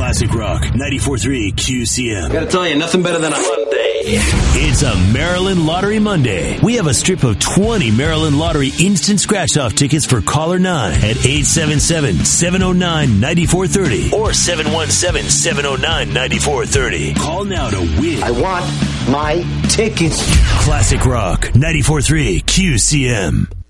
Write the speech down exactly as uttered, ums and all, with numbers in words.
Classic Rock ninety-four point three Q C M. Gotta tell you, nothing better than a Monday. It's a Maryland Lottery Monday. We have a strip of twenty Maryland Lottery instant scratch-off tickets for caller nine at eight seven seven, seven oh nine, nine four three oh or seven one seven, seven oh nine, nine four three oh. Call now to win. I want my tickets. Classic Rock ninety-four point three Q C M.